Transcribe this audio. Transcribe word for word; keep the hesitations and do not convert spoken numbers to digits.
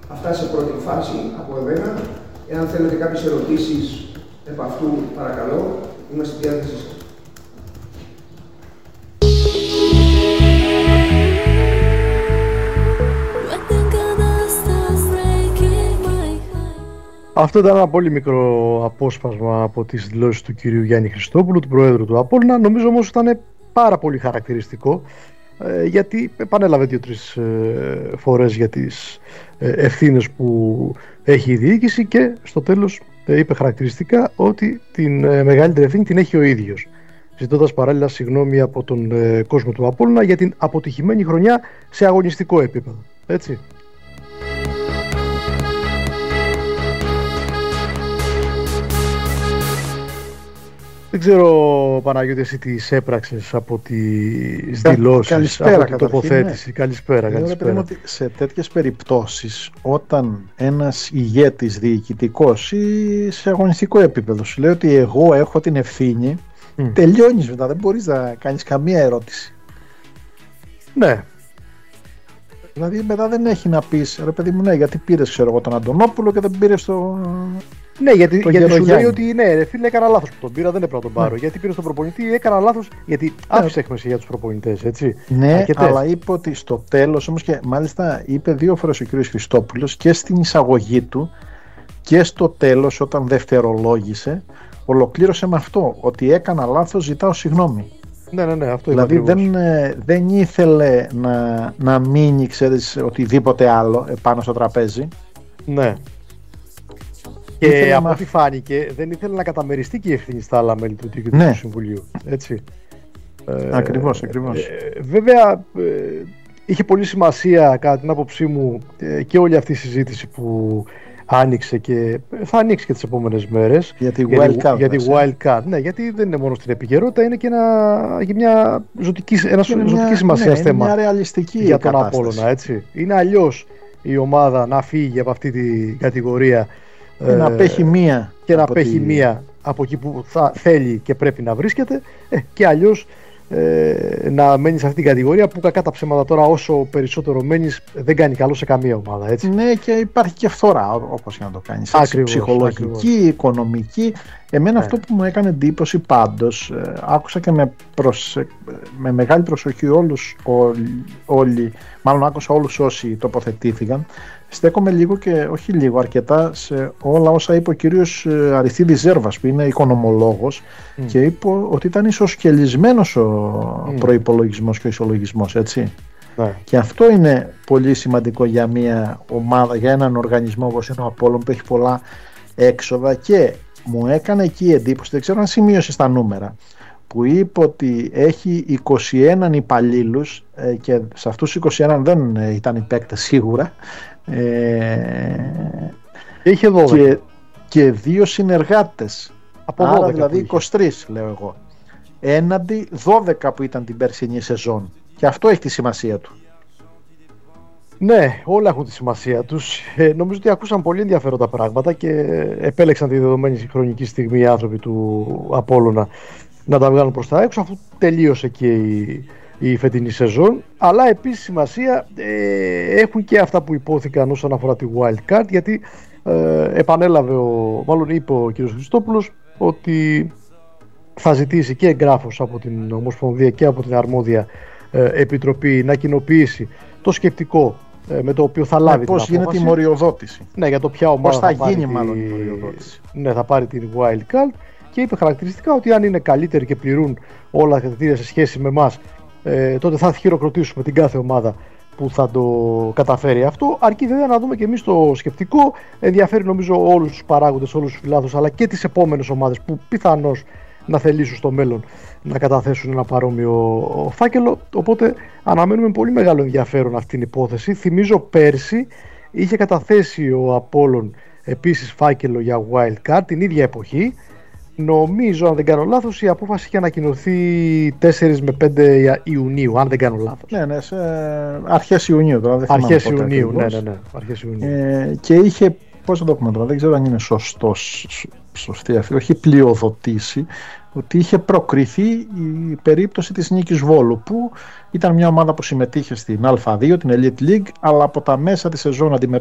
Αυτά σε πρώτη φάση από εμένα. Εάν θέλετε κάποιες ερωτήσεις επ' αυτού, παρακαλώ, είμαστε στη διάθεσή σας. Αυτό ήταν ένα πολύ μικρό απόσπασμα από τις δηλώσεις του κυρίου Γιάννη Χριστόπουλου, του Προέδρου του Απόλλωνα. Νομίζω όμως ήταν πάρα πολύ χαρακτηριστικό, γιατί επανέλαβε δύο-τρεις φορές για τις ευθύνες που έχει η διοίκηση και στο τέλος είπε χαρακτηριστικά ότι την μεγαλύτερη ευθύνη την έχει ο ίδιος, ζητώντας παράλληλα συγγνώμη από τον κόσμο του Απόλλωνα για την αποτυχημένη χρονιά σε αγωνιστικό επίπεδο. Έτσι. Δεν ξέρω, Παναγιώτη, εσύ τι έπραξες από τις δηλώσεις, καλησπέρα, από την τοποθέτηση. Ναι. Καλησπέρα, Εγώ καλησπέρα. ότι σε τέτοιες περιπτώσεις, όταν ένας ηγέτης διοικητικός ή σε αγωνιστικό επίπεδο σου λέει ότι εγώ έχω την ευθύνη, mm. τελειώνεις μετά, δεν μπορείς να κάνεις καμία ερώτηση. Ναι. Δηλαδή μετά δεν έχει να πεις, ρε παιδί μου, ναι, γιατί πήρες, ξέρω εγώ, τον Αντωνόπουλο και δεν πήρες το... Ναι, γιατί, γιατί σου λέει ότι ναι, ρε φίλε, έκανα λάθος που τον πήρα, δεν έπρεπε να τον πάρω. Ναι. Γιατί πήρε τον προπονητή, έκανα λάθος, γιατί άφησε έκμεση για τους προπονητές, έτσι. Ναι, αρκετές. Αλλά είπε ότι στο τέλος όμως, και μάλιστα είπε δύο φορές ο κ. Χριστόπουλος και στην εισαγωγή του και στο τέλος, όταν δευτερολόγησε, ολοκλήρωσε με αυτό, ότι έκανα λάθος, ζητάω συγγνώμη. Ναι, ναι, ναι, αυτό δηλαδή δεν, δεν ήθελε να, να μείνει, ξέρεις, οτιδήποτε άλλο επάνω στο τραπέζι. Ναι. Και ήθελε από ό,τι φάνηκε, δεν ήθελε να καταμεριστεί και η ευθύνη στα άλλα μέλη του Διοικητικού ναι. Συμβουλίου. Έτσι. Ακριβώς, ακριβώς. Ε, βέβαια, ε, είχε πολύ σημασία, κατά την άποψή μου, ε, και όλη αυτή η συζήτηση που άνοιξε και θα ανοίξει και τις επόμενες μέρες. Για τη wild card. Για τη wild card. Ναι, γιατί δεν είναι μόνο στην επικαιρότητα, είναι και ένα, και μια ζωτική, ένα και ζωτική μια, σημασία ναι, θέμα μια ρεαλιστική για τον κατάσταση. Απόλλωνα. Έτσι. Είναι αλλιώς η ομάδα να φύγει από αυτή την κατηγορία και ε, να απέχει μία και να απέχει τη... μία από εκεί που θα θέλει και πρέπει να βρίσκεται, ε, και αλλιώς ε, να μένει σε αυτή την κατηγορία που, κακά τα ψέματα, τώρα όσο περισσότερο μένεις δεν κάνει καλό σε καμία ομάδα, έτσι. Ναι, και υπάρχει και φθορά, όπως και να το κάνεις. Ακριβώς, ψυχολογική, ακριβώς. Οικονομική. Εμένα ναι. αυτό που μου έκανε εντύπωση πάντως, ε, άκουσα και με, προσε... με μεγάλη προσοχή όλους όλοι, όλοι, μάλλον άκουσα όλους όσοι τοποθετήθηκαν. Στέκομαι λίγο και όχι λίγο, αρκετά σε όλα όσα είπε ο κύριος Αριστίδης Ζέρβας, που είναι οικονομολόγος, mm. και είπε ότι ήταν ισοσκελισμένος ο mm. προϋπολογισμός και ο ισολογισμός, έτσι. Yeah. Και αυτό είναι πολύ σημαντικό για μια ομάδα, για έναν οργανισμό όπως είναι ο Απόλλων, που έχει πολλά έξοδα. Και μου έκανε εκεί εντύπωση, δεν ξέρω αν σημείωσε στα νούμερα, που είπε ότι έχει είκοσι ένα υπαλλήλους, ε, και σε αυτούς τους είκοσι ένα δεν ήταν οι παίκτες σίγουρα, ε, είχε δώδεκα και, και δύο συνεργάτες, από άρα δώδεκα δηλαδή είκοσι τρεις λέω εγώ, έναντι δώδεκα που ήταν την περσινή σεζόν, και αυτό έχει τη σημασία του. Ναι, όλα έχουν τη σημασία τους. Ε, νομίζω ότι ακούσαν πολύ ενδιαφέροντα πράγματα και επέλεξαν τη δεδομένη χρονική στιγμή οι άνθρωποι του Απόλλωνα να τα βγάλουν προς τα έξω, αφού τελείωσε και η, η φετινή σεζόν. Αλλά επίσης σημασία ε, έχουν και αυτά που υπόθηκαν όσον αφορά τη wild card, γιατί ε, επανέλαβε, ο, μάλλον είπε ο κ. Χριστόπουλος, ότι θα ζητήσει και εγγράφος από την Ομοσπονδία και από την αρμόδια ε, επιτροπή να κοινοποιήσει το σκεπτικό ε, με το οποίο θα λάβει, ναι, την πώς γίνεται η μοριοδότηση. Ναι, για το ποια ομάδα πώς θα, θα γίνει τη... μάλλον η μοριοδότηση. Ναι, θα πάρει την wild card, και είπε χαρακτηριστικά ότι αν είναι καλύτεροι και πληρούν όλα τα κριτήρια σε σχέση με εμάς, ε, τότε θα χειροκροτήσουμε την κάθε ομάδα που θα το καταφέρει αυτό. Αρκεί βέβαια να δούμε και εμείς το σκεπτικό. Ενδιαφέρει νομίζω όλους τους παράγοντες, όλους τους φιλάθλους, αλλά και τις επόμενες ομάδες που πιθανώς να θελήσουν στο μέλλον να καταθέσουν ένα παρόμοιο φάκελο. Οπότε αναμένουμε με πολύ μεγάλο ενδιαφέρον αυτήν την υπόθεση. Θυμίζω πέρσι είχε καταθέσει ο Απόλλων επίσης φάκελο για wild card την ίδια εποχή. Νομίζω, αν δεν κάνω λάθος, η απόφαση είχε ανακοινωθεί τέσσερις με πέντε Ιουνίου, αν δεν κάνω λάθος. Ναι, ναι, σε αρχές Ιουνίου τώρα. Δεν αρχές Ιουνίου, ναι, ναι, ναι, αρχές Ιουνίου. Ε, και είχε, πώς θα το πούμε τώρα, δεν ξέρω αν είναι σωστός, σωστή αυτή, όχι πλειοδοτήσει, ότι είχε προκριθεί η περίπτωση της Νίκης Βόλου, που ήταν μια ομάδα που συμμετείχε στην Α2, την Elite League, αλλά από τα μέσα της σεζόν αντιμετώπισε